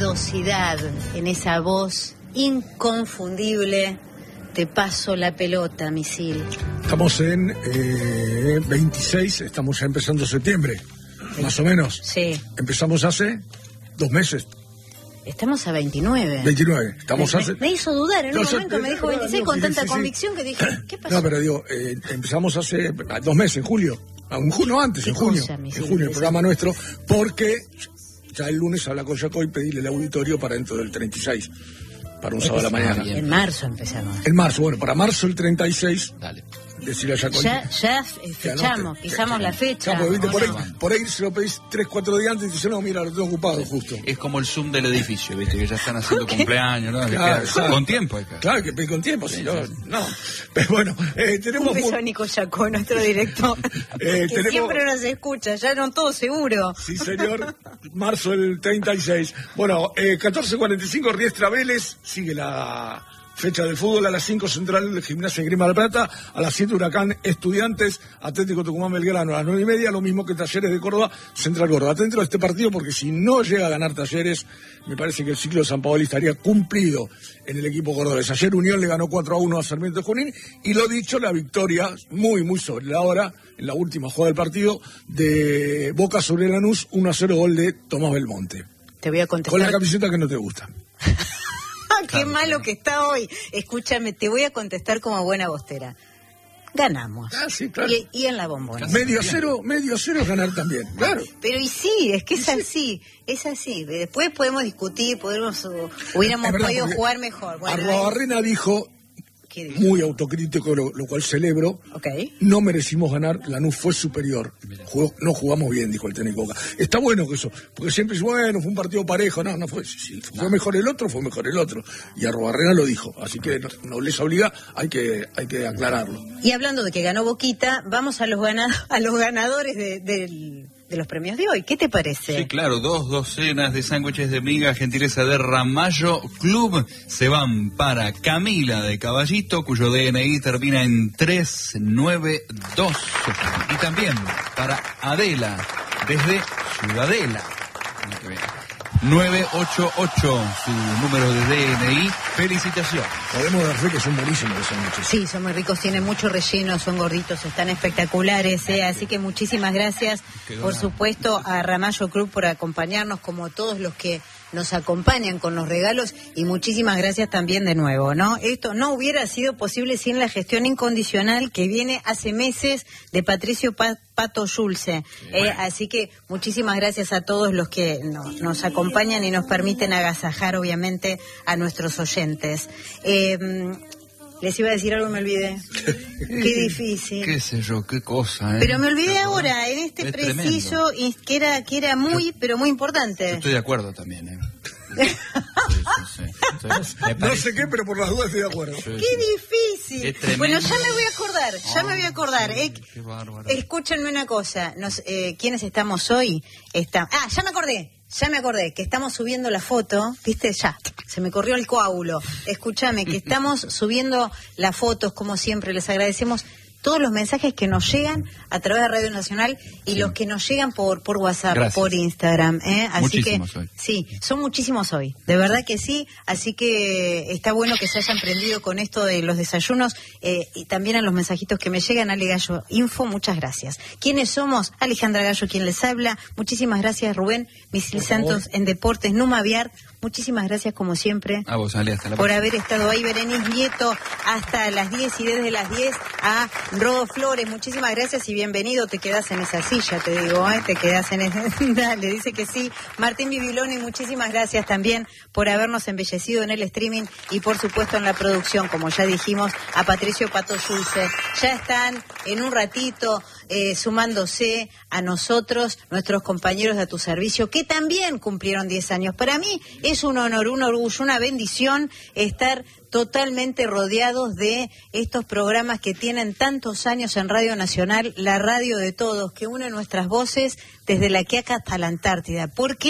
velocidad, en esa voz inconfundible. Te paso la pelota, misil. Estamos en 26, estamos ya empezando septiembre, más o menos. Sí. Empezamos hace 2 meses. Estamos a 29. 29, estamos hace... Me hizo dudar en un momento, me dijo 26 con tanta convicción que dije, ¿qué pasó? No, pero digo, empezamos hace 2 meses, en julio. No, antes, en junio. En junio, el programa nuestro, porque ya el lunes habla con Jaco y pedirle el auditorio para dentro del 36. Para un sábado a la mañana. En marzo empezamos. En marzo, bueno, para marzo el 36. Dale. Decirle a Jaco. Ya fechamos, pisamos la fecha. Claro, ¿viste? Por ahí se lo pedís 3-4 días antes y dices, no, mira, lo tengo ocupado justo. Es como el Zoom del edificio, ¿viste? Que ya están haciendo cumpleaños, ¿no? Claro, con tiempo. Claro, que con tiempo, sí, no. Pero bueno, tenemos... Un beso a Nico Jaco, nuestro director, que siempre nos escucha, ya no todo seguro. Sí, señor. Marzo el 36. Bueno, 14:45, Riestra Vélez, sigue la... fecha del fútbol. A las 5 Central de Gimnasia y Grima de la Plata, a las 7 Huracán Estudiantes, Atlético Tucumán Belgrano, a las 9:30, lo mismo que Talleres de Córdoba, Central Córdoba. Atento a este partido porque si no llega a ganar Talleres, me parece que el ciclo de San Paoli estaría cumplido en el equipo cordobés. Ayer Unión le ganó 4-1 a Sarmiento de Junín y lo dicho, la victoria muy sobre la hora, en la última jugada del partido, de Boca sobre Lanús, 1-0 gol de Tomás Belmonte. Te voy a contestar. Con la camiseta que no te gusta. Qué malo que está hoy. Escúchame, te voy a contestar como buena bostera. Ganamos. Sí, claro. Y en la bombona. Medio cero es ganar también, claro. Pero y sí, es que es así, es así. Después podemos discutir, hubiéramos podido jugar mejor. Bueno, Arruabarrena dijo, muy autocrítico, lo cual celebro, no merecimos ganar, Lanús fue superior, no jugamos bien, dijo el técnico Boca. Está bueno que eso, porque siempre es bueno, fue un partido parejo, no fue, si fue mejor el otro, fue mejor el otro, y Arruabarrena lo dijo, así que no les obliga, hay que aclararlo. Y hablando de que ganó Boquita, vamos a los ganadores de los premios de hoy. ¿Qué te parece? Sí, claro, 2 docenas de sándwiches de miga, gentileza de Ramallo Club, se van para Camila de Caballito, cuyo DNI termina en 392, y también para Adela, desde Ciudadela, 988, su número de DNI. Felicitaciones. Podemos dar fe que son buenísimos los sándwiches. Sí, son muy ricos, tienen mucho relleno, son gorditos, están espectaculares, así que muchísimas gracias, por supuesto, a Ramallo Club por acompañarnos, como todos los que nos acompañan con los regalos, y muchísimas gracias también de nuevo, ¿no? Esto no hubiera sido posible sin la gestión incondicional que viene hace meses de Patricio Pato Schulze, así que muchísimas gracias a todos los que nos acompañan y nos permiten agasajar, obviamente, a nuestros oyentes. Les iba a decir algo y me olvidé. Qué difícil. Qué sé yo, qué cosa, Pero me olvidé ahora, en este preciso, que era muy, pero muy importante. Yo estoy de acuerdo también, Sí. No sé qué, pero por las dudas estoy de acuerdo. Qué difícil. Bueno, ya me voy a acordar. Qué bárbaro. Escúchenme una cosa. ¿Quiénes estamos hoy? Ya me acordé que estamos subiendo la foto, ¿viste? Ya, se me corrió el coágulo. Escúchame, que estamos subiendo las fotos, como siempre, les agradecemos todos los mensajes que nos llegan a través de Radio Nacional y los que nos llegan por WhatsApp, gracias, por Instagram, Así muchísimos que hoy. Sí, son muchísimos hoy, de verdad que sí, así que está bueno que se hayan prendido con esto de los desayunos, y también a los mensajitos que me llegan. Ale Gallo Info, muchas gracias. ¿Quiénes somos? Alejandra Gallo, quien les habla. Muchísimas gracias, Rubén Misil Santos en Deportes, Numa Aviar. Muchísimas gracias, como siempre, a vos, Ale, hasta la por próxima. Haber estado ahí. Berenice Nieto, hasta las 10, y desde las 10 a Rodo Flores, muchísimas gracias y bienvenido. Te quedás en esa silla, te digo, te quedás en esa... Dale, dice que sí. Martín Bibiloni, muchísimas gracias también por habernos embellecido en el streaming y por supuesto en la producción, como ya dijimos, a Patricio Pato Schulze. Ya están en un ratito sumándose a nosotros, nuestros compañeros de A Tu Servicio, que también cumplieron 10 años. Para mí es un honor, un orgullo, una bendición estar totalmente rodeados de estos programas que tienen tantos años en Radio Nacional, la radio de todos, que une nuestras voces desde La Quiaca hasta la Antártida. ¿Por qué?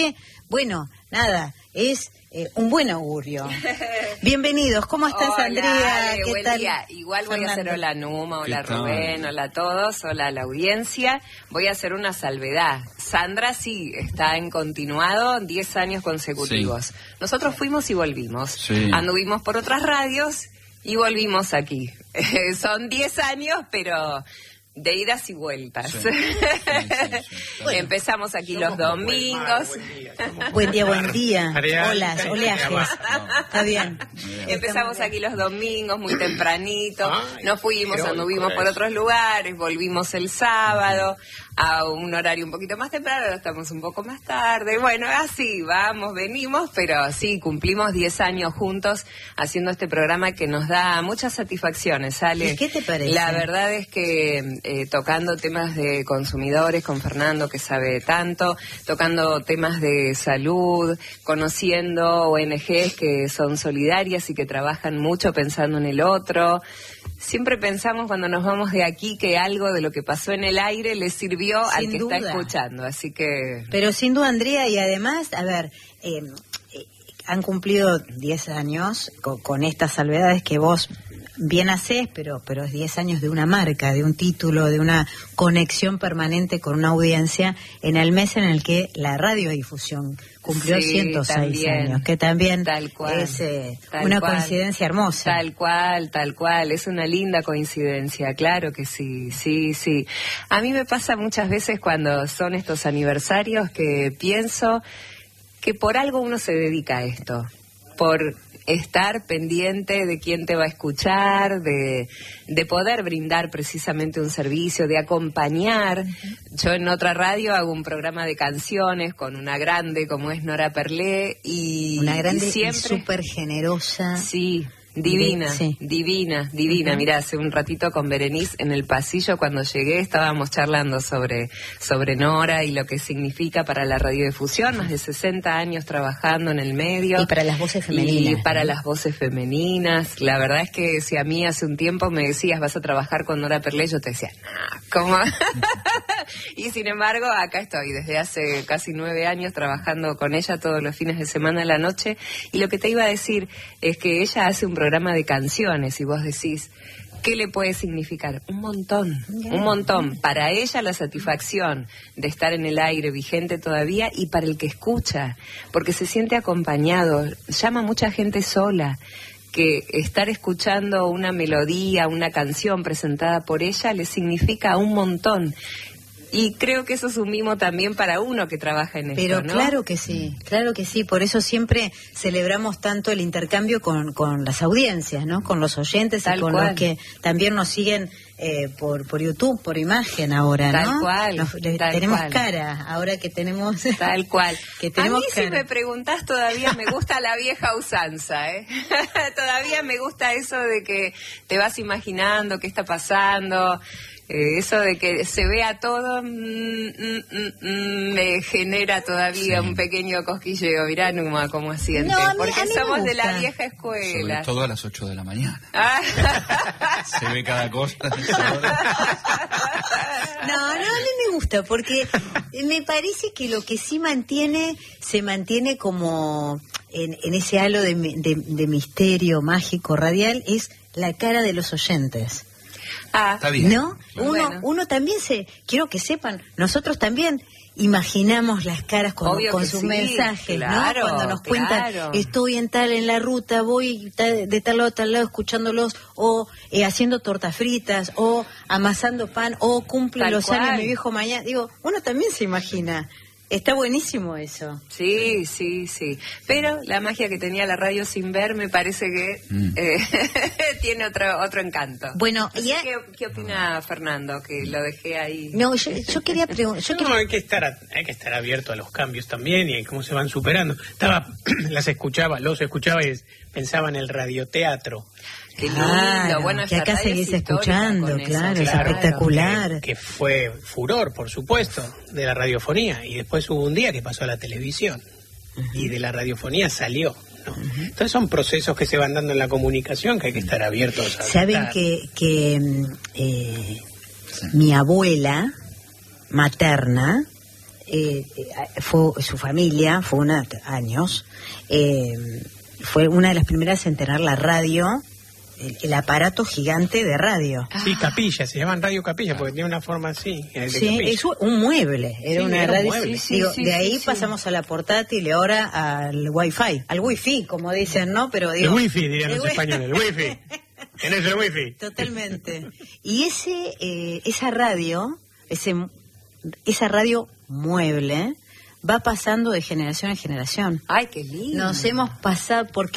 Bueno, nada, es un buen augurio. Bienvenidos, ¿cómo estás, hola, Andrea? Ale, ¿Qué buen tal? día. Igual voy a hacer hola Numa, hola ¿Qué tal? Rubén, hola a todos, hola a la audiencia. Voy a hacer una salvedad. Sandra sí está en continuado 10 años consecutivos. Sí. Nosotros fuimos y volvimos. Sí. Anduvimos por otras radios y volvimos aquí. Son 10 años, pero de idas y vueltas. Sí. Bueno, empezamos aquí los domingos. Buen día. Hola, oleajes. No. Está bien. Empezamos aquí los domingos muy tempranito, nos fuimos, heroico anduvimos por eso. otros lugares, volvimos el sábado a un horario un poquito más temprano, ahora estamos un poco más tarde. Bueno, así vamos, venimos, pero sí, cumplimos 10 años juntos haciendo este programa que nos da muchas satisfacciones, Ale. ¿Y qué te parece? La verdad es que tocando temas de consumidores con Fernando, que sabe tanto, tocando temas de salud, conociendo ONGs que son solidarias y que trabajan mucho pensando en el otro. Siempre pensamos cuando nos vamos de aquí que algo de lo que pasó en el aire le sirvió al Sin que duda. está escuchando, así que... Pero sin duda, Andrea, y además, a ver, han cumplido 10 años con estas salvedades que vos bien hacés, pero es 10 años de una marca, de un título, de una conexión permanente con una audiencia en el mes en el que la radiodifusión cumplió Sí, 106 también. años, que también Tal cual, es tal una cual. coincidencia hermosa. Tal cual, es una linda coincidencia, claro que sí. A mí me pasa muchas veces cuando son estos aniversarios que pienso que por algo uno se dedica a esto, por estar pendiente de quién te va a escuchar, de poder brindar precisamente un servicio, de acompañar. Yo en otra radio hago un programa de canciones con una grande como es Nora Perlé y Una grande y y siempre súper generosa. sí. Divina, Sí. divina. Ujú. Mirá, hace un ratito con Berenice en el pasillo cuando llegué estábamos charlando sobre Nora y lo que significa para la radiodifusión, más de 60 años trabajando en el medio. Y para las voces femeninas. Y para las voces femeninas. La verdad es que si a mí hace un tiempo me decías vas a trabajar con Nora Perlé, yo te decía, no, ¿cómo? Y sin embargo, acá estoy desde hace casi 9 años trabajando con ella todos los fines de semana a la noche. Y lo que te iba a decir es que ella hace un programa de canciones y vos decís, ¿qué le puede significar? Un montón. Para ella la satisfacción de estar en el aire vigente todavía y para el que escucha, porque se siente acompañado. Llama mucha gente sola, que estar escuchando una melodía, una canción presentada por ella le significa un montón. Y creo que eso es un mimo también para uno que trabaja en esto, Pero ¿no? claro que sí, por eso siempre celebramos tanto el intercambio con las audiencias, ¿no? Con los oyentes Tal y con cual. los que también nos siguen por YouTube, por imagen ahora, Tal ¿no? cual, tal tenemos cual. cara, ahora que tenemos... Tal cual. Que tenemos a mí si cara. me preguntás todavía me gusta la vieja usanza, ¿eh? Todavía me gusta eso de que te vas imaginando qué está pasando, eso de que se vea todo, me genera todavía un pequeño cosquilleo. Mirá, Numa, cómo asiente. No, a mí porque me somos de la gusta. vieja Sobre escuela. todo a las 8 de la mañana. Ah. Se ve cada cosa. a esa hora. No, a mí me gusta, porque me parece que lo que sí se mantiene como en ese halo de misterio mágico radial, es la cara de los oyentes. Está bien. ¿No? Bueno. Uno también quiero que sepan, nosotros también imaginamos las caras Obvio con que sus sí, mensajes, claro, ¿no? Cuando nos cuentan, claro. estoy en la ruta, voy de tal lado a tal lado escuchándolos, o haciendo tortas fritas, o amasando pan, o cumple Tal los cual. años mi viejo mañana. Digo, uno también se imagina. Está buenísimo eso. Sí. Pero la magia que tenía la radio sin ver me parece que tiene otro encanto. Bueno, Así ya... que, ¿qué opina Fernando? Que lo dejé ahí. No, yo quería preguntar... No, hay que estar abierto a los cambios también y cómo se van superando. Los escuchaba y pensaba en el radioteatro. Qué lindo. Claro, Bueno, que esta acá radio seguís es histórica escuchando, con eso. claro, es Claro, espectacular. que fue furor, por supuesto, de la radiofonía. Y después hubo un día que pasó a la televisión. Y de la radiofonía salió, ¿no? Entonces son procesos que se van dando en la comunicación que hay que estar abiertos a Saben aceptar. que mi abuela materna su familia, fue años, fue una de las primeras en tener la radio, el aparato gigante de radio. Sí, capilla, se llaman radio capilla porque tiene una forma así. Sí, es un mueble, era una radio. De ahí sí. pasamos a la portátil y ahora al wifi, como dicen, ¿no? Pero el wifi, dirían los españoles, el wifi. ¿Tenés el wifi? Totalmente. Y esa radio mueble va pasando de generación en generación. Ay, qué lindo. Nos hemos pasado, porque